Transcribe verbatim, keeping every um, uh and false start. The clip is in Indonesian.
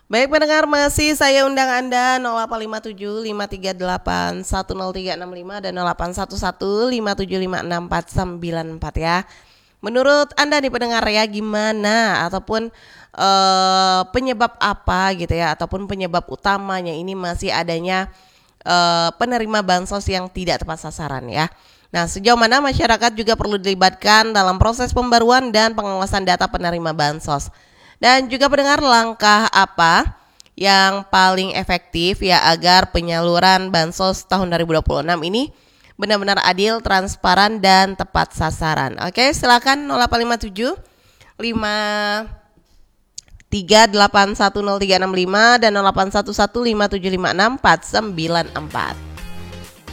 Baik pendengar, masih saya undang Anda nol delapan lima tujuh lima tiga delapan satu nol tiga enam lima dan nol delapan satu satu lima tujuh lima enam empat sembilan empat ya. Menurut Anda nih pendengar ya, gimana ataupun uh, penyebab apa gitu ya, ataupun penyebab utamanya ini masih adanya uh, penerima bansos yang tidak tepat sasaran ya. Nah, sejauh mana masyarakat juga perlu dilibatkan dalam proses pembaruan dan pengawasan data penerima bansos. Dan juga pendengar, langkah apa yang paling efektif ya agar penyaluran bansos tahun dua ribu dua puluh enam ini benar-benar adil, transparan, dan tepat sasaran. Oke, silakan nol delapan lima tujuh lima tiga delapan satu nol tiga enam lima dan nol delapan satu satu lima tujuh lima enam empat sembilan empat.